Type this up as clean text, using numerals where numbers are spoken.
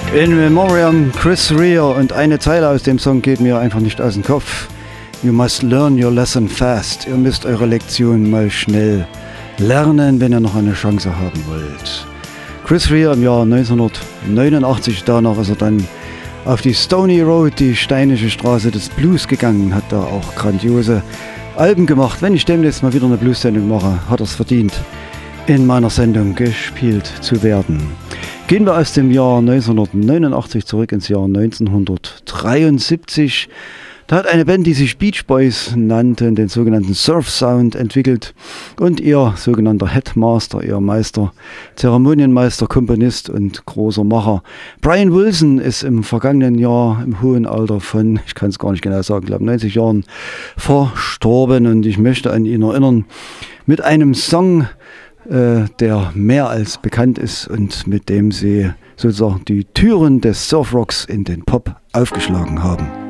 In Memoriam, Chris Rea, und eine Zeile aus dem Song geht mir einfach nicht aus dem Kopf. You must learn your lesson fast. Ihr müsst eure Lektion mal schnell lernen, wenn ihr noch eine Chance haben wollt. Chris Rea im Jahr 1989, danach ist er dann auf die Stony Road, die steinige Straße des Blues gegangen, hat da auch grandiose Alben gemacht. Wenn ich demnächst mal wieder eine Blues-Sendung mache, hat er es verdient, in meiner Sendung gespielt zu werden. Gehen wir aus dem Jahr 1989 zurück ins Jahr 1973. Da hat eine Band, die sich Beach Boys nannte, den sogenannten Surf Sound entwickelt, und ihr sogenannter Headmaster, ihr Meister, Zeremonienmeister, Komponist und großer Macher Brian Wilson ist im vergangenen Jahr im hohen Alter von, ich kann es gar nicht genau sagen, ich glaube 90 Jahren verstorben, und ich möchte an ihn erinnern mit einem Song, der mehr als bekannt ist und mit dem sie sozusagen die Türen des Surfrocks in den Pop aufgeschlagen haben.